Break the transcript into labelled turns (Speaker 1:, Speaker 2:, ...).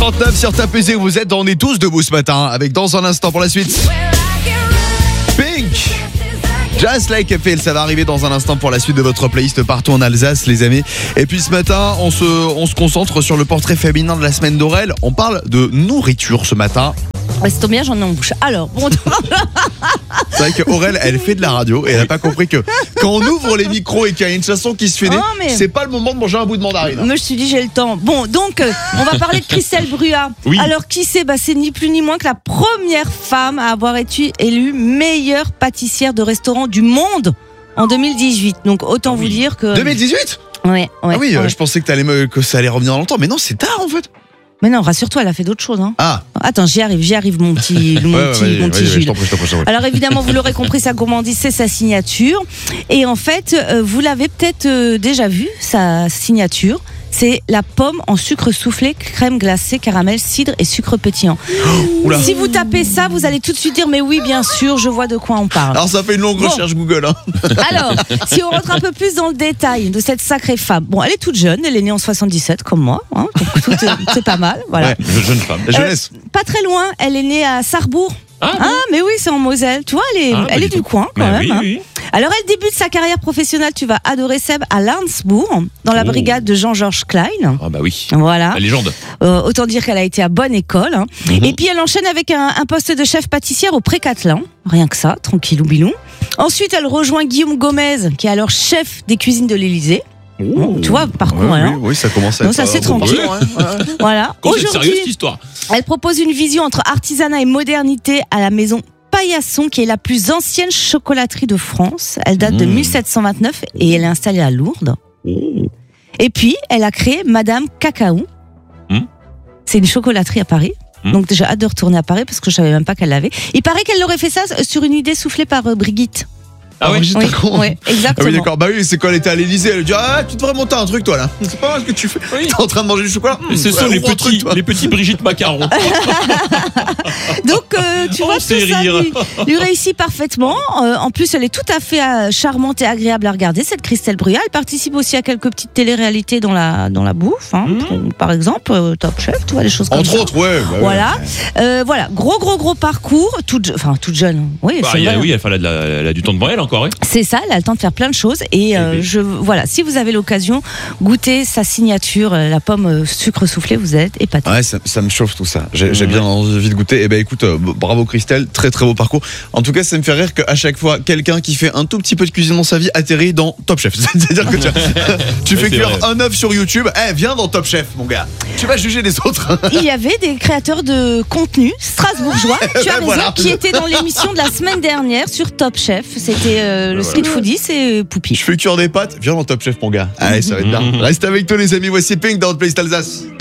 Speaker 1: 6h39 sur Top Music, vous êtes, on est tous debout ce matin, avec dans un instant pour la suite Pink, Just Like a Pill, ça va arriver dans un instant pour la suite de votre playlist partout en Alsace les amis. Et puis ce matin, on se concentre sur le portrait féminin de la semaine d'Aurel. On parle de nourriture ce matin.
Speaker 2: Ouais, c'est bien, j'en ai en bouche. Alors, bon.
Speaker 1: C'est vrai qu'Aurel, elle fait de la radio et elle n'a pas compris que quand on ouvre les micros et qu'il y a une chanson qui se fait c'est pas le moment de manger un bout de mandarine.
Speaker 2: Je me suis dit, j'ai le temps. Bon, donc, on va parler de Christelle Brua.
Speaker 1: Oui.
Speaker 2: Alors, qui c'est ? C'est ni plus ni moins que la première femme à avoir été élue meilleure pâtissière de restaurant du monde en 2018. Donc, autant vous dire que.
Speaker 1: 2018 ?
Speaker 2: Ouais.
Speaker 1: Ah oui,
Speaker 2: ouais.
Speaker 1: je pensais que ça allait revenir dans longtemps, mais non, c'est tard en fait.
Speaker 2: Mais non, rassure-toi, elle a fait d'autres choses. Hein.
Speaker 1: Ah.
Speaker 2: Attends, j'y arrive, mon petit Jules.
Speaker 1: Je t'en prie.
Speaker 2: Alors évidemment, vous l'aurez compris, sa gourmandise, c'est sa signature. Et en fait, vous l'avez peut-être déjà vu, sa signature. C'est la pomme en sucre soufflé, crème glacée, caramel, cidre et sucre pétillant.
Speaker 1: Oula.
Speaker 2: Si vous tapez ça, vous allez tout de suite dire mais oui, bien sûr, je vois de quoi on parle.
Speaker 1: Alors ça fait une longue recherche Google. Hein.
Speaker 2: Alors, si on rentre un peu plus dans le détail de cette sacrée femme. Bon, elle est toute jeune, elle est née en 77 comme moi. Hein, donc c'est pas mal, voilà.
Speaker 1: Ouais, jeune femme. Jeunesse.
Speaker 2: Pas très loin, elle est née à Sarrebourg. Ah, mais oui, c'est en Moselle. Tu vois, elle est du coin quand même.
Speaker 3: Oui,
Speaker 2: hein.
Speaker 3: oui.
Speaker 2: Alors, elle débute sa carrière professionnelle, tu vas adorer Seb, à Landsbourg, dans la brigade de Jean-Georges Klein.
Speaker 3: Ah bah oui.
Speaker 2: Voilà.
Speaker 3: La légende.
Speaker 2: Autant dire qu'elle a été à bonne école. Hein. Et puis, elle enchaîne avec un poste de chef pâtissière au Pré-Catelan. Rien que ça, tranquillou bilou. Ensuite, elle rejoint Guillaume Gomez, qui est alors chef des cuisines de l'Élysée. Tu vois, parcours.
Speaker 1: Oui, ça commence à
Speaker 2: donc
Speaker 1: être.
Speaker 2: ça, c'est tranquille. Voilà.
Speaker 3: C'est sérieux cette histoire.
Speaker 2: Elle propose une vision entre artisanat et modernité à la maison Paillasson, qui est la plus ancienne chocolaterie de France. Elle date de 1729 et elle est installée à Lourdes. Et puis, elle a créé Madame Cacao. C'est une chocolaterie à Paris. Donc j'ai hâte de retourner à Paris parce que je savais même pas qu'elle l'avait. Il paraît qu'elle l'aurait fait ça sur une idée soufflée par Brigitte.
Speaker 3: Ah oui,
Speaker 1: j'étais con.
Speaker 2: Oui, exactement.
Speaker 1: Ah oui, d'accord. Bah oui, c'est quand elle était à l'Élysée, elle lui dit tu devrais monter un truc toi là. C'est pas mal ce que tu fais. T'es en train de manger du chocolat.
Speaker 3: Ce sont les petits Brigitte Macaron.
Speaker 2: Donc tu vois, tout ça lui réussit parfaitement. En plus, elle est tout à fait charmante et agréable à regarder, cette Christelle Brua. Elle participe aussi à quelques petites téléréalités dans la bouffe, hein, par exemple Top Chef, tu vois, des choses comme ça.
Speaker 1: Entre autres, ouais. Bah
Speaker 2: voilà, voilà, gros parcours, toute jeune. Oui,
Speaker 3: Elle a du temps devant elle encore. Oui.
Speaker 2: C'est ça, elle a le temps de faire plein de choses. Et voilà, si vous avez l'occasion, goûtez sa signature, la pomme sucre soufflé, vous êtes épatés.
Speaker 1: Ouais, ça me chauffe tout ça. J'ai bien envie de goûter. Et ben écoute, bravo Christelle, très beau parcours. En tout cas, ça me fait rire qu'à chaque fois, quelqu'un qui fait un tout petit peu de cuisine dans sa vie atterrit dans Top Chef. C'est-à-dire que tu fais cuire un œuf sur YouTube, viens dans Top Chef, mon gars. Tu vas juger les autres.
Speaker 2: Il y avait des créateurs de contenu strasbourgeois, tu as raison, qui étaient dans l'émission de la semaine dernière sur Top Chef. C'était le street foodie, c'est Poupi.
Speaker 1: Je fais cuire des pâtes, viens dans Top Chef, mon gars. Allez, ça va être bien. Reste avec toi, les amis. Voici Pink dans votre playlist Alsace.